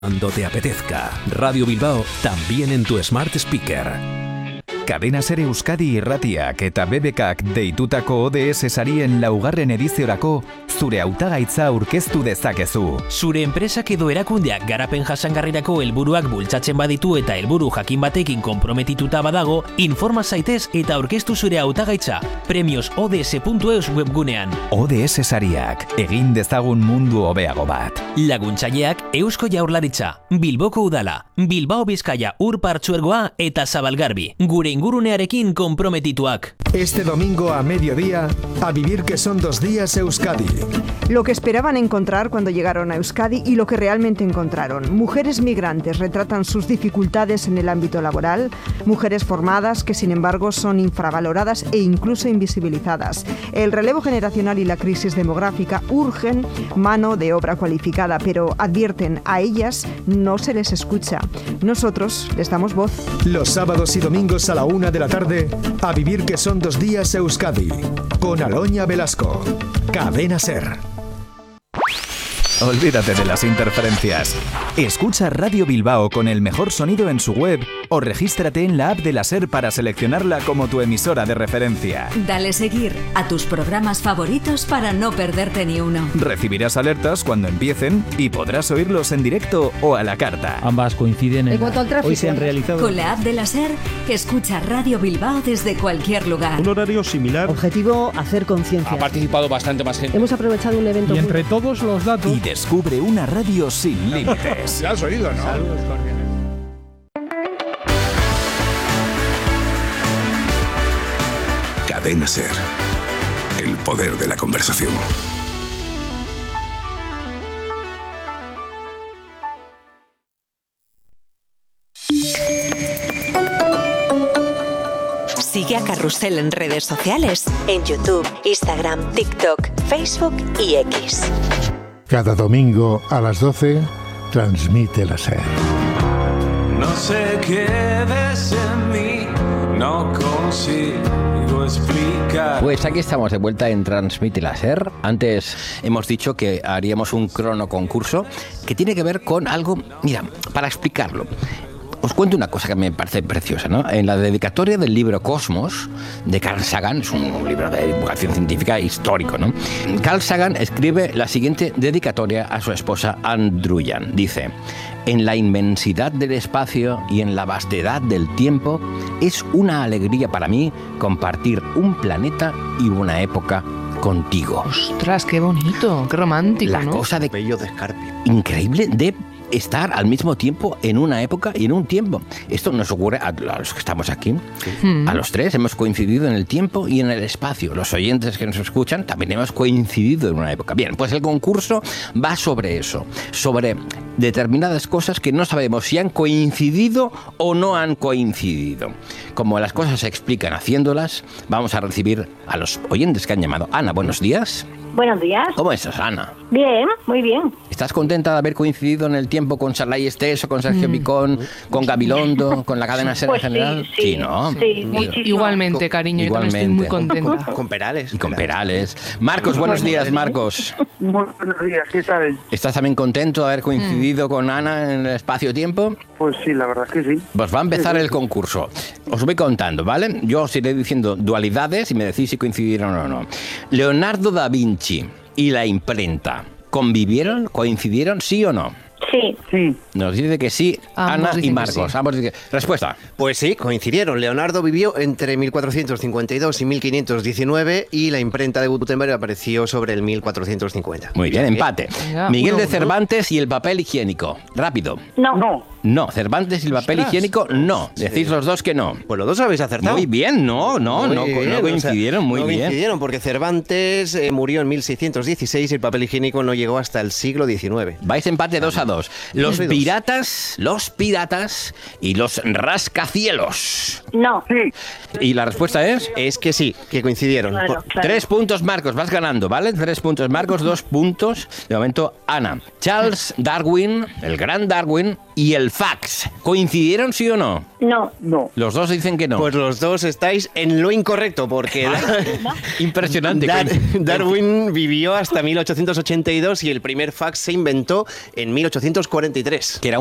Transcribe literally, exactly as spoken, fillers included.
Cuando te apetezca. Radio Bilbao también en tu Smart Speaker. Cadena Ser Euskadi irratiak eta B B Kak deitutako O D S sarien laugarren ediziorako zure hautagaitza aurkeztu dezakezu. Zure enpresak edo erakundeak garapen jasangarrirako helburuak bultzatzen baditu eta helburu jakin batekin konprometituta badago, informa zaitez eta aurkeztu zure hautagaitza premios o d s puntu e u webgunean. O D S sariak, egin dezagun mundu hobeago bat. Laguntzaileak Eusko Jaurlaritza, Bilboko Udala, Bilbao Bizkaia Ur Partzuergoa eta Zabalgarbi. Gure ingurunearekin konprometituak. Este domingo a mediodía, a vivir que son dos días Euskadi. Lo que esperaban encontrar cuando llegaron a Euskadi y lo que realmente encontraron. Mujeres migrantes retratan sus dificultades en el ámbito laboral, mujeres formadas que sin embargo son infravaloradas e incluso invisibilizadas. El relevo generacional y la crisis demográfica urgen mano de obra cualificada, pero advierten, a ellas no se les escucha. Nosotros les damos voz. Los sábados y domingos a la una de la tarde, a vivir que son dos días Euskadi, con Aloña Velasco. Cadena Ser. Olvídate de las interferencias. Escucha Radio Bilbao con el mejor sonido en su web o regístrate en la app de la Ser para seleccionarla como tu emisora de referencia. Dale seguir a tus programas favoritos para no perderte ni uno. Recibirás alertas cuando empiecen y podrás oírlos en directo o a la carta. Ambas coinciden en... En cuanto al tráfico, hoy se han realizado... Con la app de la Ser, escucha Radio Bilbao desde cualquier lugar. Un horario similar. Objetivo, hacer conciencia. Ha participado bastante más gente. Hemos aprovechado un evento... Y entre todos los datos... Y descubre una radio sin límites. Ya has oído, ¿no? Saludos cordiales. Cadena Ser. El poder de la conversación. Sigue a Carrusel en redes sociales, en YouTube, Instagram, TikTok, Facebook y X. Cada domingo a las doce, transmite la Ser. No sé qué ves en mí, no consigo explicar. Pues aquí estamos de vuelta en Transmite la Ser. Antes hemos dicho que haríamos un crono concurso que tiene que ver con algo, mira, para explicarlo. Os cuento una cosa que me parece preciosa, ¿no? En la dedicatoria del libro Cosmos, de Carl Sagan, es un libro de divulgación científica histórico, ¿no? Carl Sagan escribe la siguiente dedicatoria a su esposa Ann Druyan. Dice: en la inmensidad del espacio y en la vastedad del tiempo, es una alegría para mí compartir un planeta y una época contigo. ¡Ostras, qué bonito! ¡Qué romántico! La ¿no? cosa de... Bello de Escarpio. Increíble de... estar al mismo tiempo en una época y en un tiempo. Esto nos ocurre a los que estamos aquí. Mm. A los tres hemos coincidido en el tiempo y en el espacio. Los oyentes que nos escuchan también hemos coincidido en una época. Bien, pues el concurso va sobre eso, sobre determinadas cosas que no sabemos si han coincidido o no han coincidido. Como las cosas se explican haciéndolas, vamos a recibir a los oyentes que han llamado. Ana, buenos días. Buenos días. ¿Cómo estás, Ana? Bien, muy bien. ¿Estás contenta de haber coincidido en el tiempo con Sarlay Esteso, con Sergio mm. Picón, con Gabilondo, con la cadena Ser pues en general? Sí, sí, sí ¿no? Sí, muchísimo. Igualmente, cariño, Igualmente. Yo también estoy muy contenta. Con Perales. Y con Perales. Marcos, buenos días, Marcos. Muy buenos días, ¿qué tal? ¿Estás también contento de haber coincidido mm. con Ana en el espacio-tiempo? Pues sí, la verdad es que sí. Pues va a empezar sí, sí. el concurso. Os voy contando, ¿vale? Yo os iré diciendo dualidades y me decís si coincidieron o no. Leonardo da Vinci y la imprenta, ¿convivieron? ¿Coincidieron? ¿Sí o no? Sí. Sí. Nos dice que sí, Ambos Ana y Marcos. sí. Ambos dicen que... Respuesta. Pues sí, coincidieron. Leonardo vivió entre mil cuatrocientos cincuenta y dos y mil quinientos diecinueve y la imprenta de Gutenberg apareció sobre el mil cuatrocientos cincuenta. Muy bien, empate. Venga, Miguel uno, de Cervantes y el papel higiénico. Rápido. No. No. No, Cervantes y el papel Ostras. higiénico, no. Decís Sí. los dos que no. Pues los dos habéis acertado. Muy bien, no, no, Muy no, bien, no coincidieron, o sea, muy no bien. coincidieron porque Cervantes eh, murió en mil seiscientos dieciséis y el papel higiénico no llegó hasta el siglo diecinueve. Vais empate dos a dos. Los Dos y dos. piratas, los piratas y los rascacielos. No. Sí. Y la respuesta es... Es que sí, que coincidieron. Claro, Por- claro. Tres puntos, Marcos, vas ganando, ¿vale? Tres puntos, Marcos, dos puntos. De momento, Ana. Charles Darwin, el gran Darwin, y el fax. ¿Coincidieron, sí o no? No. No. Los dos dicen que no. Pues los dos estáis en lo incorrecto porque Impresionante. Dar- coincid- Darwin vivió hasta mil ochocientos ochenta y dos y el primer fax se inventó en mil ochocientos cuarenta y tres. Ángeles. Que era